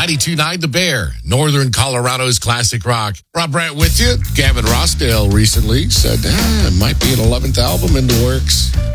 92.9 The Bear, Northern Colorado's classic rock. Rob Brandt with you. Gavin Rossdale recently said, it might be an 11th album in the works.